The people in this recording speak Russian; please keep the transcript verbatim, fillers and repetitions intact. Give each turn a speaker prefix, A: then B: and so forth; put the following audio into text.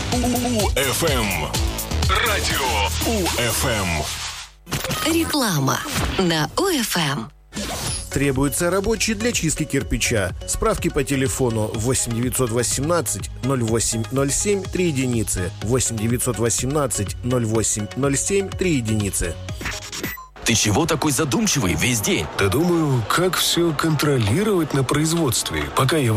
A: УФМ. Радио УФМ.
B: Реклама на УФМ.
C: Требуется рабочий для чистки кирпича. Справки по телефону восемь девятьсот восемнадцать ноль восемь ноль семь три единицы. восемь девятьсот восемнадцать ноль восемь ноль семь три единицы.
D: Ты чего такой задумчивый весь день?
E: Да думаю, как все контролировать на производстве, пока я